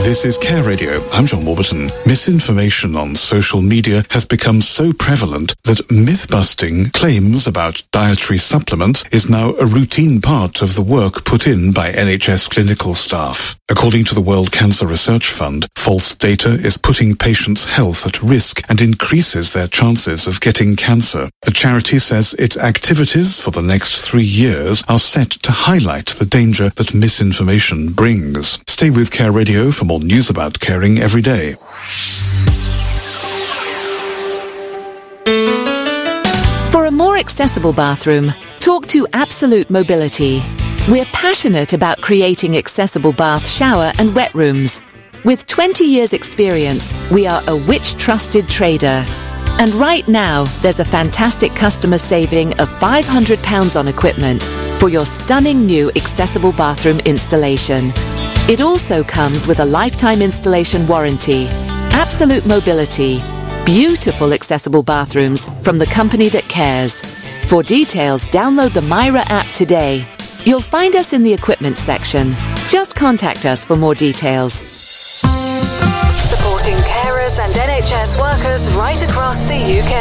This is Care Radio. I'm John Warburton. Misinformation on social media has become so prevalent that myth-busting claims about dietary supplements is now a routine part of the work put in by NHS clinical staff. According to the World Cancer Research Fund, false data is putting patients' health at risk and increases their chances of getting cancer. The charity says its activities for the next 3 years are set to highlight the danger that misinformation brings. Stay with Care Radio for more news about caring every day. For a more accessible bathroom, talk to Absolute Mobility. We're passionate about creating accessible bath, shower and wet rooms. With 20 years experience, we are a Which-trusted trader. And right now, there's a fantastic customer saving of £500 on equipment for your stunning new accessible bathroom installation. It also comes with a lifetime installation warranty. Absolute Mobility. Beautiful accessible bathrooms from the company that cares. For details, download the Myra app today. You'll find us in the equipment section. Just contact us for more details. Supporting carers and NHS workers right across the UK.